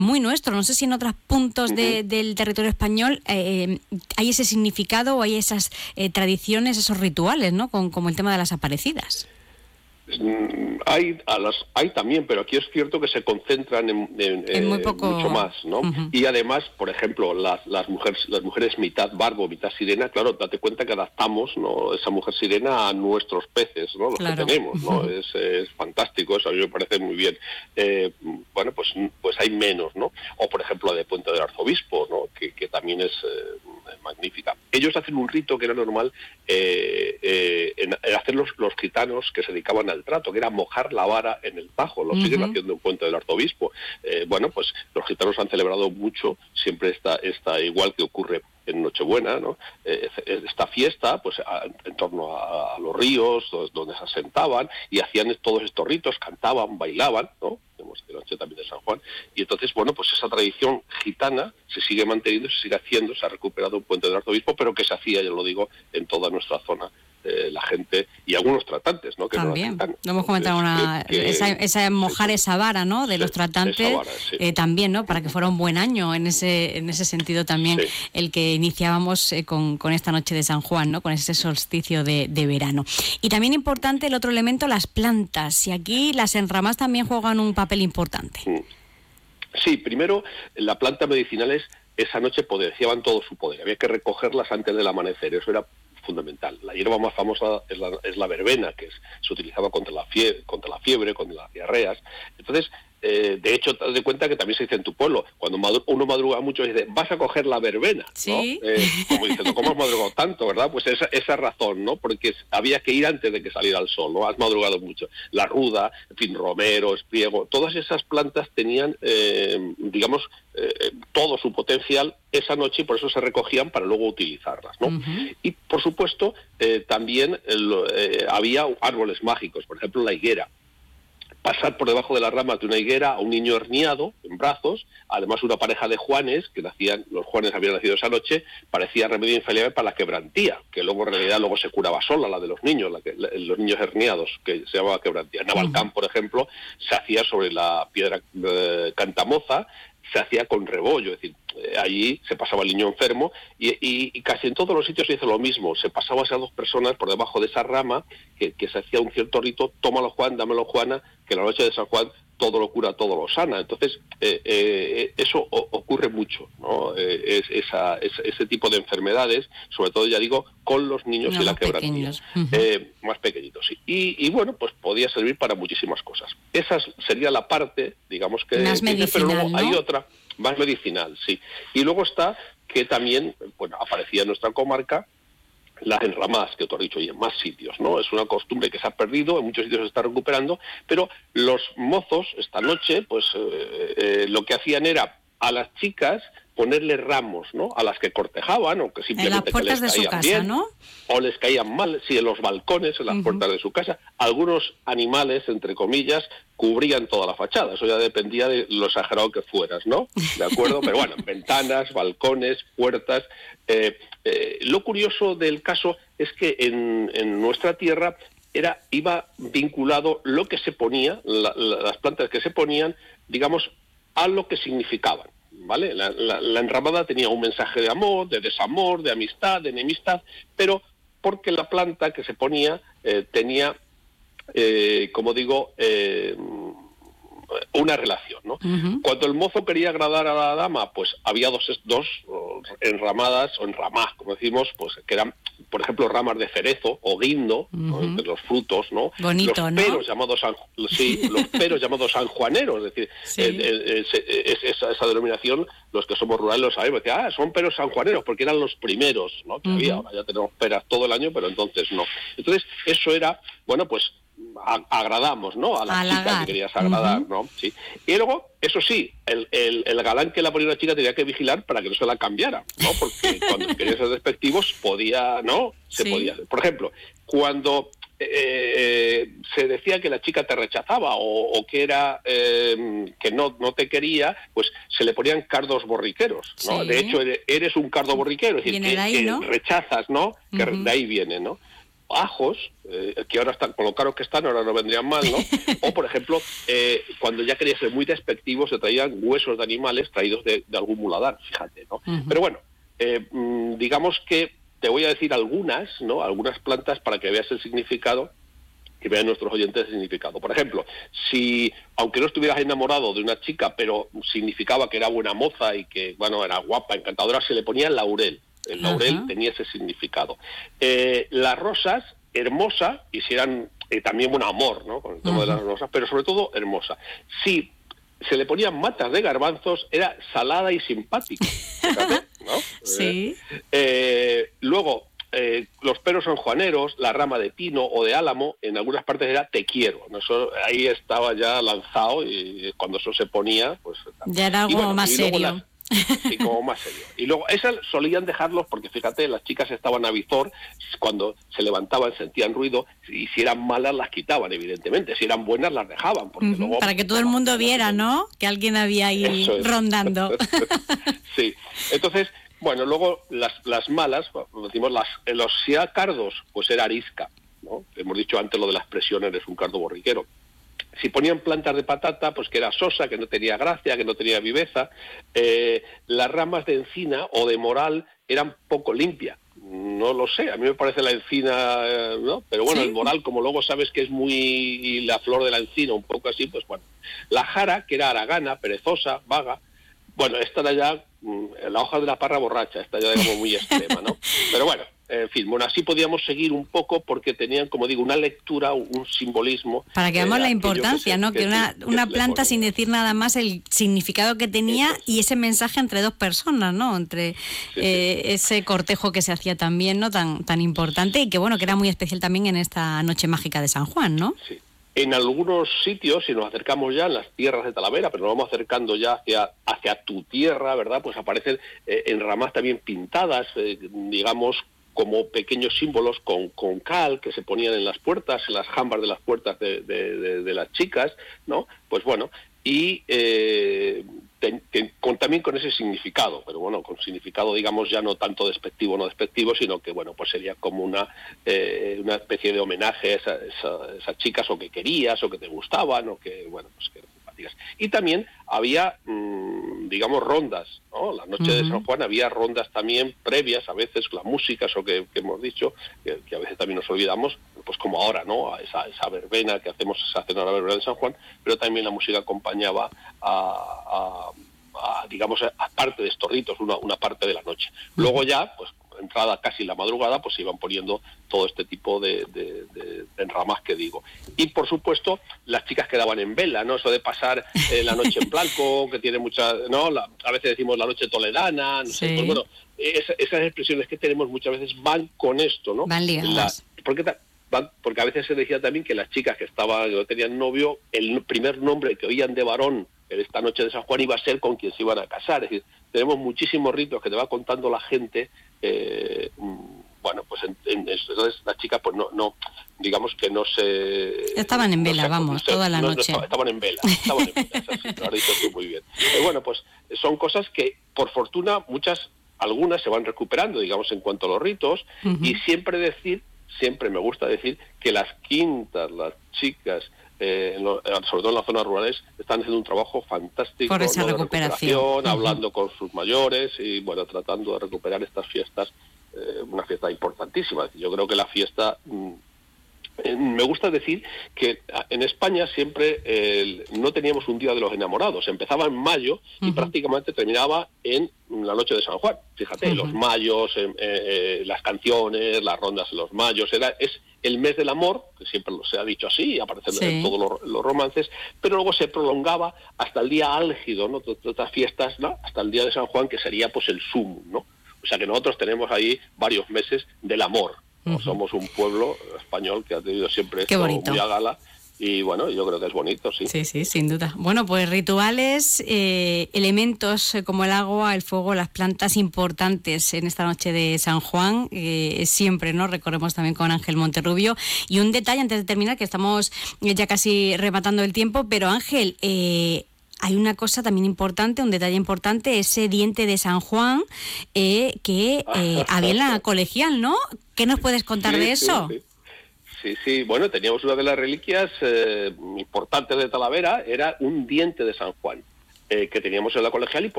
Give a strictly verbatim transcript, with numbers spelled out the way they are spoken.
muy nuestro. No sé si en otros puntos de, uh-huh. del territorio español eh, hay ese significado o hay esas eh, tradiciones, esos rituales, ¿no? Con, como el tema de las aparecidas. Hay a las hay también, pero aquí es cierto que se concentran en, en, en muy poco... mucho más, ¿no? Uh-huh. Y además, por ejemplo, las las mujeres las mujeres mitad barbo, mitad sirena, claro, date cuenta que adaptamos, ¿no?, esa mujer sirena a nuestros peces, ¿no?, los claro. que tenemos, ¿no? Uh-huh. Es, es fantástico, eso a mí me parece muy bien. Eh, bueno, pues pues hay menos, ¿no? O por ejemplo la de Puente del Arzobispo, ¿no?, que, que también es eh, magnífica. Ellos hacen un rito que era normal eh, eh, en, en hacer los, los gitanos que se dedicaban al trato, que era mojar la vara en el Tajo, lo uh-huh. siguen haciendo en Puente del Arzobispo. Eh, bueno, pues los gitanos han celebrado mucho, siempre está, está igual que ocurre en Nochebuena, ¿no? Eh, esta fiesta, pues a, en torno a, a los ríos, donde se asentaban, y hacían todos estos ritos, cantaban, bailaban, ¿no? Tenemos la noche también de San Juan, y entonces, bueno, pues esa tradición gitana se sigue manteniendo, se sigue haciendo, se ha recuperado en Puente del Arzobispo, pero que se hacía, ya lo digo, en toda nuestra zona. Eh, la gente y algunos tratantes, ¿no? Que también, no lo hemos comentado, una, que, que, esa, esa mojar esa vara, ¿no?, de sí, los tratantes, vara, sí. eh, también, ¿no?, para que fuera un buen año en ese en ese sentido también, sí. el que iniciábamos eh, con, con esta noche de San Juan, ¿no?, con ese solsticio de, de verano. Y también importante el otro elemento, las plantas, y aquí las enramadas también juegan un papel importante. Sí, primero, las plantas medicinales esa noche potenciaban todo su poder, había que recogerlas antes del amanecer, eso era fundamental. La hierba más famosa es la, es la verbena, que es, se utilizaba contra la fiebre, contra la fiebre, contra las diarreas. Entonces, eh, de hecho, te das de cuenta que también se dice en tu pueblo, cuando madru- uno madruga mucho, dice, vas a coger la verbena, ¿no? ¿Sí? Eh, como diciendo, ¿cómo has madrugado tanto, verdad? Pues esa, esa razón, ¿no? Porque había que ir antes de que saliera el sol, ¿no? Has madrugado mucho. La ruda, en fin, romero, espriego, todas esas plantas tenían, eh, digamos, eh, todo su potencial esa noche y por eso se recogían para luego utilizarlas, ¿no? Uh-huh. Y, por supuesto, eh, también eh, había árboles mágicos, por ejemplo, la higuera. Pasar por debajo de las ramas de una higuera a un niño herniado en brazos, además una pareja de Juanes, que nacían, los Juanes habían nacido esa noche, parecía remedio infalible para la quebrantía, que luego en realidad luego se curaba sola, la de los niños, la que, la, los niños herniados, que se llamaba quebrantía. Navalcán, uh-huh. por ejemplo, se hacía sobre la piedra eh, cantamoza, se hacía con rebollo, es decir, eh, allí se pasaba el niño enfermo y, y, y casi en todos los sitios se hizo lo mismo, se pasaba a esas dos personas por debajo de esa rama, que, que se hacía un cierto rito, tómalo Juan, dámelo Juana, que la noche de San Juan todo lo cura, todo lo sana. Entonces, eh, eh, eso o, ocurre mucho, ¿no? Eh, es, esa, es, ese tipo de enfermedades, sobre todo, ya digo, con los niños no, y la quebrantía. Uh-huh. Eh, más pequeñitos, sí. Y, y bueno, pues podía servir para muchísimas cosas. Esa sería la parte, digamos que... Más medicinal, pero luego ¿no? hay otra, más medicinal, sí. Y luego está que también, bueno, aparecía en nuestra comarca, las enramadas, que tú has dicho, y en más sitios, ¿no? Es una costumbre que se ha perdido, en muchos sitios se está recuperando, pero los mozos, esta noche, pues eh, eh, lo que hacían era a las chicas ponerle ramos, ¿no?, a las que cortejaban, o que simplemente en las puertas que les de su caían casa, bien, ¿no? O les caían mal, sí, en los balcones, en las uh-huh. puertas de su casa. Algunos animales, entre comillas, cubrían toda la fachada. Eso ya dependía de lo exagerado que fueras, ¿no? ¿De acuerdo? Pero bueno, ventanas, balcones, puertas. Eh, eh, lo curioso del caso es que en, en nuestra tierra era iba vinculado lo que se ponía, la, la, las plantas que se ponían, digamos, a lo que significaban, ¿vale? La, la, la enramada tenía un mensaje de amor, de desamor, de amistad, de enemistad, pero porque la planta que se ponía eh, tenía, eh, como digo, eh, una relación, ¿no? Uh-huh. Cuando el mozo quería agradar a la dama, pues había dos, dos enramadas, o enramás, como decimos, pues que eran, por ejemplo, ramas de cerezo o guindo, uh-huh. ¿no?, de los frutos, ¿no? Bonito, los ¿no? peros llamados san, sí, los peros llamados sanjuaneros, es decir, sí. el, el, el, es, esa, esa denominación, los que somos rurales lo sabemos, decir, ah, son peros sanjuaneros, porque eran los primeros, ¿no?, que uh-huh. había. Ahora ya tenemos peras todo el año, pero entonces no. Entonces, eso era, bueno, pues A, agradamos, ¿no?, a la chica que querías agradar, uh-huh. ¿no? Sí. Y luego, eso sí, el, el, el galán que la ponía una chica tenía que vigilar para que no se la cambiara, ¿no? Porque cuando quería ser despectivos podía, ¿no? Se sí. podía. Por ejemplo, cuando eh, se decía que la chica te rechazaba o, o que era eh, que no, no te quería, pues se le ponían cardos borriqueros, ¿no? Sí. De hecho, eres un cardo borriquero, es decir, que, de ahí, ¿no?, que rechazas, ¿no? Uh-huh. Que de ahí viene, ¿no? ajos, eh, que ahora están, con lo caros que están, ahora no vendrían mal, ¿no? O, por ejemplo, eh, cuando ya quería ser muy despectivo, se traían huesos de animales traídos de, de algún muladar, fíjate, ¿no? Uh-huh. Pero bueno, eh, digamos que te voy a decir algunas, ¿no? Algunas plantas para que veas el significado, que vean nuestros oyentes el significado. Por ejemplo, si, aunque no estuvieras enamorado de una chica, pero significaba que era buena moza y que, bueno, era guapa, encantadora, se le ponía laurel. El laurel uh-huh. tenía ese significado. Eh, las rosas, hermosa, y si eran eh, también buen amor, ¿no? Con el tema uh-huh. de las rosas, pero sobre todo hermosa. Si se le ponían matas de garbanzos, era salada y simpática. Fíjate, ¿no? Sí. Eh, eh, luego, eh, los peros sanjuaneros, la rama de pino o de álamo, en algunas partes era te quiero, ¿no? Eso ahí estaba ya lanzado, y cuando eso se ponía, pues... Ya era algo bueno, más serio. Las, y como más serio. Y luego, esas solían dejarlos porque, fíjate, las chicas estaban a visor, cuando se levantaban sentían ruido, y si eran malas las quitaban, evidentemente, si eran buenas las dejaban. Porque uh-huh. luego, para que todo el mundo viera, ¿no?, que alguien había ahí es. rondando. Sí, entonces, bueno, luego las, las malas, decimos, las, los siacardos, pues era arisca, ¿no? Hemos dicho antes lo de las presiones, es un cardo borriquero. Si ponían plantas de patata, pues que era sosa, que no tenía gracia, que no tenía viveza. Eh, las ramas de encina o de moral eran poco limpias. No lo sé, a mí me parece la encina, eh, ¿no? Pero bueno, ¿sí? El moral, como luego sabes que es muy la flor de la encina, un poco así, pues bueno. La jara, que era haragana, perezosa, vaga. Bueno, esta era ya mm, la hoja de la parra borracha, esta ya era como muy extrema, ¿no? Pero bueno, en fin, bueno, así podíamos seguir un poco porque tenían, como digo, una lectura, un simbolismo. Para que veamos la importancia, que se, ¿no? Que, que una, que una planta sin decir nada más, el significado que tenía Eso. y ese mensaje entre dos personas, ¿no? Entre sí, eh, sí. ese cortejo que se hacía también, ¿no? Tan, tan importante y que, bueno, que era muy especial también en esta noche mágica de San Juan, ¿no? Sí. En algunos sitios, si nos acercamos ya en las tierras de Talavera, pero nos vamos acercando ya hacia, hacia tu tierra, ¿verdad? Pues aparecen eh, en ramas también pintadas, eh, digamos, como pequeños símbolos con, con cal que se ponían en las puertas, en las jambas de las puertas de, de, de, de las chicas, ¿no? Pues bueno, y eh, ten, ten, con, también con ese significado, pero bueno, con significado, digamos, ya no tanto despectivo o no despectivo, sino que, bueno, pues sería como una eh, una especie de homenaje a, esa, esa, esas chicas o que querías o que te gustaban o que, bueno, pues que simpáticas. Y también había, mmm, digamos, rondas, ¿no? La noche uh-huh. de San Juan había rondas también previas, a veces la música, eso que, que hemos dicho, que, que a veces también nos olvidamos, pues como ahora, ¿no? Esa, esa verbena que hacemos, se hace en la verbena de San Juan, pero también la música acompañaba a, a, a digamos, aparte de estos ritos, una, una parte de la noche. Luego ya, pues entrada casi la madrugada, pues se iban poniendo todo este tipo de, de, de, de enramas que digo. Y por supuesto, las chicas quedaban en vela, ¿no? Eso de pasar eh, la noche en blanco, que tiene muchas, ¿no? La, a veces decimos la noche toledana, no sí. sé, pues bueno, es, esas expresiones que tenemos muchas veces van con esto, ¿no? Van ligadas. La, porque, van, porque a veces se decía también que las chicas que estaban, que no tenían novio, el primer nombre que oían de varón en esta noche de San Juan iba a ser con quien se iban a casar. Es decir, tenemos muchísimos ritos que te va contando la gente. Eh, bueno, pues en, en, entonces las chicas pues no, no digamos que no se... Estaban en vela, no se, vamos, no se, toda la no, noche. No, estaban en vela, estaban en vela, así, lo has dicho tú muy bien. Pero bueno, pues son cosas que por fortuna muchas, algunas se van recuperando, digamos, en cuanto a los ritos, uh-huh. y siempre decir, siempre me gusta decir que las quintas, las chicas, Eh, en lo, sobre todo en las zonas rurales, están haciendo un trabajo fantástico, por esa ¿no? de recuperación, recuperación, uh-huh. hablando con sus mayores y bueno, tratando de recuperar estas fiestas, eh, una fiesta importantísima. Yo creo que la fiesta, mmm, eh, me gusta decir que en España siempre eh, no teníamos un día de los enamorados, empezaba en mayo y uh-huh. prácticamente terminaba en la noche de San Juan. Fíjate, uh-huh. los mayos, eh, eh, las canciones, las rondas en los mayos, era es el mes del amor, que siempre se ha dicho así, aparecen sí. en todos los, los romances, pero luego se prolongaba hasta el día álgido, ¿no? Todas estas fiestas, ¿no? Hasta el día de San Juan, que sería pues el sumum, ¿no? O sea que nosotros tenemos ahí varios meses del amor, ¿no? Uh-huh. Somos un pueblo español que ha tenido siempre esto muy a gala. Y bueno, yo creo que es bonito, sí. Sí, sí, sin duda. Bueno, pues rituales, eh, elementos como el agua, el fuego, las plantas importantes en esta noche de San Juan, eh, siempre, ¿no? Recorremos también con Ángel Monterrubio. Y un detalle antes de terminar, que estamos ya casi rematando el tiempo, pero Ángel, eh, hay una cosa también importante, un detalle importante, ese diente de San Juan eh, que eh, había en la colegial, ¿no? ¿Qué nos puedes contar sí, de eso? Sí, sí. sí, sí. Bueno, teníamos una de las reliquias eh, importantes de Talavera, era un diente de San Juan, eh, que teníamos en la colegial y por